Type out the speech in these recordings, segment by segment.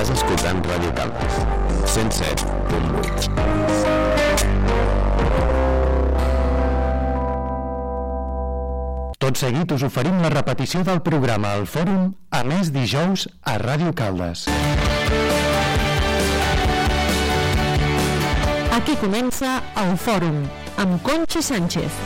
Estàs escoltant Ràdio Caldes, 107.8. Tot seguit us oferim la repetició del programa El Fòrum, a més dijous a Ràdio Caldes. Aquí comença El Fòrum, amb Conxa Sánchez.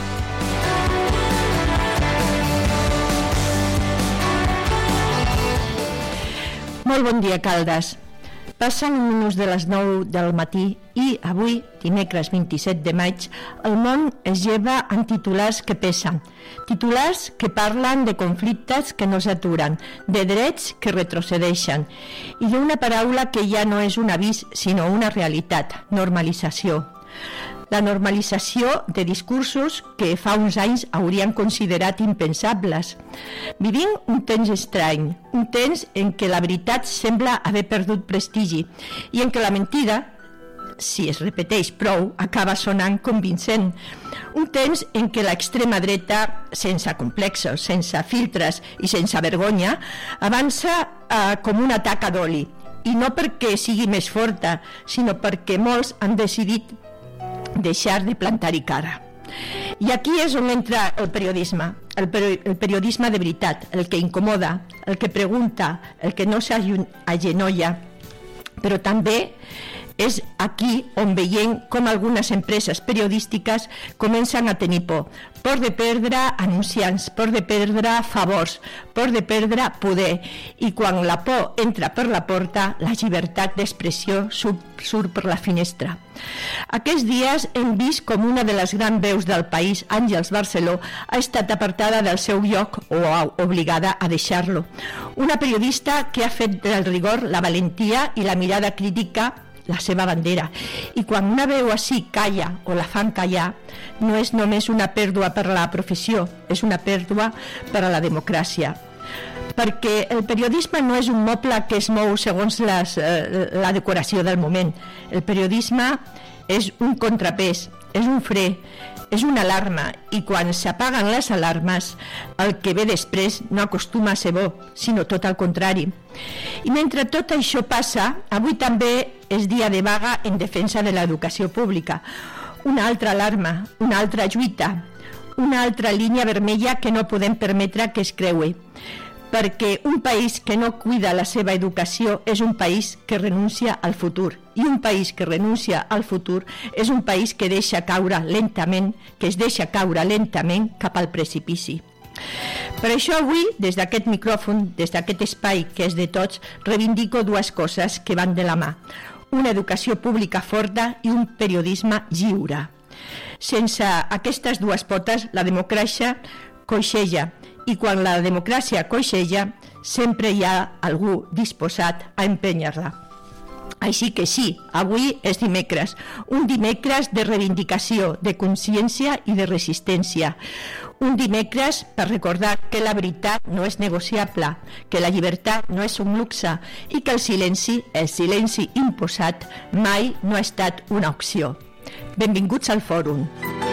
Molt bon dia, Caldes. Passen minuts de les 9 del matí i avui, dimecres 27 de maig, el món es lleva amb titulars que pesen. Titulars que parlen de conflictes que no s'aturen, de drets que retrocedeixen i d'una paraula que ja no és un avís, sinó una realitat, normalització. La normalització de discursos que fa uns anys haurien considerat impensables. Vivim un temps estrany, un temps en què la veritat sembla haver perdut prestigi i en què la mentida, si es repeteix prou, acaba sonant convincent. Un temps en què l'extrema dreta, sense complexos, sense filtres i sense vergonya, avança com una taca d'oli. I no perquè sigui més forta, sinó perquè molts han decidit deixar de plantar-hi cara. I aquí és on entra el periodisme, el periodisme de veritat, el que incomoda, el que pregunta, el que no s'agenolla, però també és aquí on veiem com algunes empreses periodístiques comencen a tenir por de perdre anunciants, por de perdre favors, por de perdre poder, i quan la por entra per la porta, la llibertat d'expressió surt per la finestra. Aquests dies hem vist com una de les grans veus del país, Àngels Barceló, ha estat apartada del seu lloc o obligada a deixar-lo. Una periodista que ha fet del rigor la valentia i la mirada crítica la seva bandera, i quan una veu així calla o la fan callar, no és només una pèrdua per a la professió, és una pèrdua per a la democràcia. Perquè el periodisme no és un moble que es mou segons la decoració del moment. El periodisme és un contrapès, és un fre, és una alarma, i quan s'apaguen les alarmes, el que ve després no acostuma a ser bo, sinó tot al contrari. I mentre tot això passa, avui també és dia de vaga en defensa de l'educació pública. Una altra alarma, una altra lluita, una altra línia vermella que no podem permetre que es creui. Perquè un país que no cuida la seva educació és un país que renuncia al futur. I un país que renuncia al futur és un país que deixa caure lentament, que es deixa caure lentament cap al precipici. Per això avui, des d'aquest micròfon, des d'aquest espai que és de tots, reivindico dues coses que van de la mà. Una educació pública forta i un periodisme lliure. Sense aquestes dues potes, la democràcia coixeja, i quan la democràcia coixeja, sempre hi ha algú disposat a empènyer-la. Així que sí, avui és dimecres, un dimecres de reivindicació, de consciència i de resistència. Un dimecres per recordar que la veritat no és negociable, que la llibertat no és un luxe i que el silenci imposat, mai no ha estat una opció. Benvinguts al Fòrum.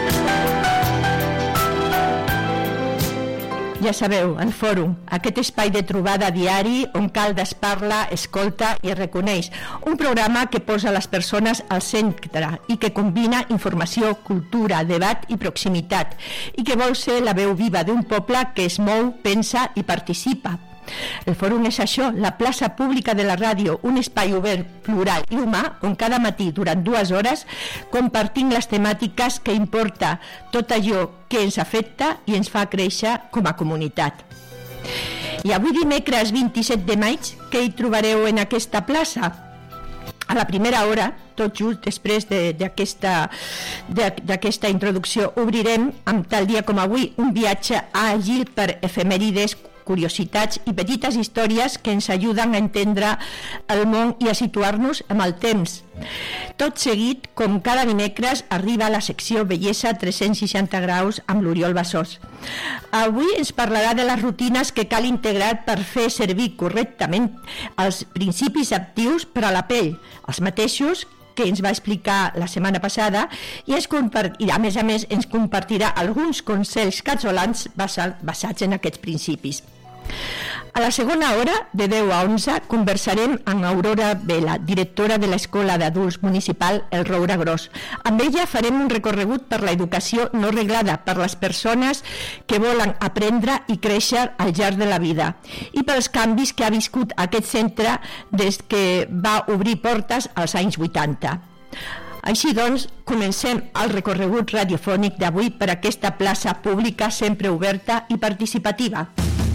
Ja sabeu, el Fòrum, aquest espai de trobada diari on Caldes parla, escolta i reconeix. Un programa que posa les persones al centre i que combina informació, cultura, debat i proximitat i que vol ser la veu viva d'un poble que es mou, pensa i participa. El Fòrum és això, la plaça pública de la ràdio, un espai obert, plural i humà, on cada matí, durant 2 hores, compartim les temàtiques que importa tot allò que ens afecta i ens fa créixer com a comunitat. I avui dimecres 27 de maig, què hi trobareu en aquesta plaça? A la primera hora, tot just després d'aquesta introducció, obrirem, amb tal dia com avui, un viatge àgil per efemèrides, curiositats i petites històries que ens ajuden a entendre el món i a situar-nos amb el temps. Tot seguit, com cada dimecres, arriba la secció Bellesa 360 graus amb l'Oriol Bassós. Avui ens parlarà de les rutines que cal integrar per fer servir correctament els principis actius per a la pell, els mateixos que ens va explicar la setmana passada i a més ens compartirà alguns consells casolans basats en aquests principis. A la segona hora, de 10 a 11, conversarem amb Aurora Vela, directora de l'Escola d'Adults Municipal El Roure Gros. Amb ella farem un recorregut per l'educació no reglada per les persones que volen aprendre i créixer al llarg de la vida i pels canvis que ha viscut aquest centre des que va obrir portes als anys 80. Així doncs, comencem el recorregut radiofònic d'avui per aquesta plaça pública sempre oberta i participativa.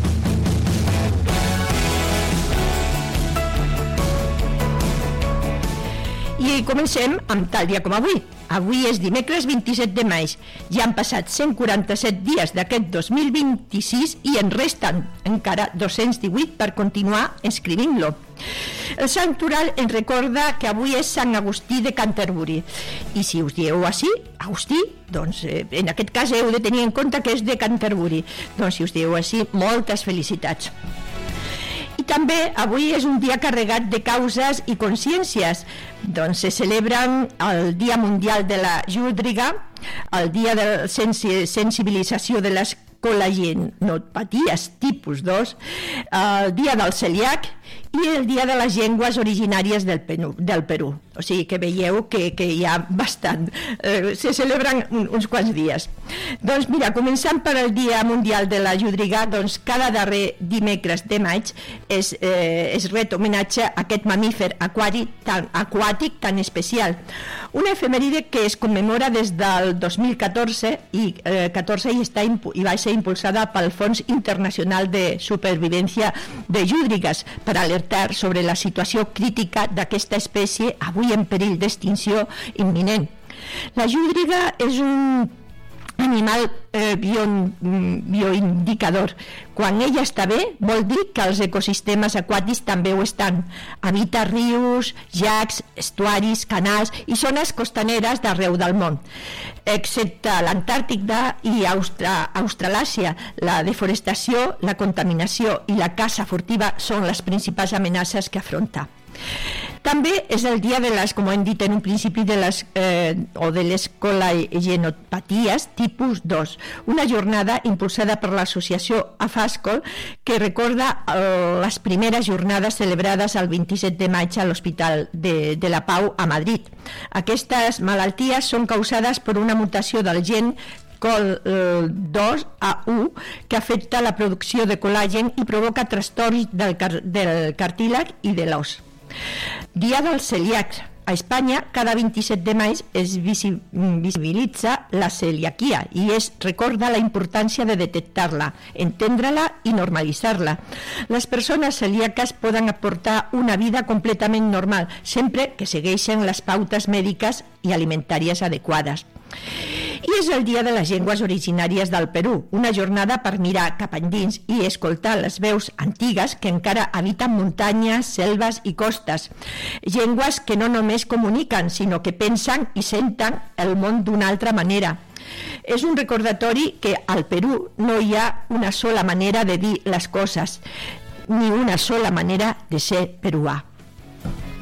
I comencem amb tal dia com avui. Avui és dimecres 27 de maig. Ja han passat 147 dies d'aquest 2026 i en resten encara 218 per continuar escrivint-lo. El Sant Oral ens recorda que avui és Sant Agustí de Canterbury. I si us dieu així, Agustí, doncs en aquest cas heu de tenir en compte que és de Canterbury. Doncs si us dieu així, moltes felicitats. I també avui és un dia carregat de causes i consciències. Doncs se celebren el Dia Mundial de la Llúdriga, el Dia de Sensibilització de les Col·lagenopaties tipus 2, el Dia del Celíac i el Dia de les Llengües Originàries del Perú. O sigui que veieu que hi ha bastant. Se celebren uns quants dies. Doncs mira, començant per el Dia Mundial de la Llúdriga, doncs cada darrer dimecres de maig es ret homenatge a aquest mamífer aquàtic tan especial. Una efemèride que es commemora des del 2014 i va ser impulsada pel Fons Internacional de Supervivència de Llúdrigues per alertar sobre la situació crítica d'aquesta espècie avui en perill d'extinció imminent. La llúdriga és un animal bioindicador. Quan ella està bé, vol dir que els ecosistemes aquàtics també ho estan. Habita rius, llacs, estuaris, canals i zones costaneres d'arreu del món. Excepte l'Antàrtida i Australàsia, la deforestació, la contaminació i la caça furtiva són les principals amenaces que afronta. També és el dia de les, com hem dit en un principi, de les col·lagenopaties tipus 2, una jornada impulsada per l'associació AFASCOL que recorda les primeres jornades celebrades el 27 de maig a l'Hospital de la Pau a Madrid. Aquestes malalties són causades per una mutació del gen COL2A1 que afecta la producció de col·làgen i provoca trastorns del cartílag i de l'os. Dia del celíac. A Espanya, cada 27 de maig es visibilitza la celiaquia i es recorda la importància de detectar-la, entendre-la i normalitzar-la. Les persones celíaques poden aportar una vida completament normal, sempre que segueixen les pautes mèdiques i alimentàries adequades. I és el Dia de les Llengües Originàries del Perú, una jornada per mirar cap endins i escoltar les veus antigues que encara habiten muntanyes, selves i costes. Llengües que no només comuniquen, sinó que pensen i senten el món d'una altra manera. És un recordatori que al Perú no hi ha una sola manera de dir les coses, ni una sola manera de ser peruà.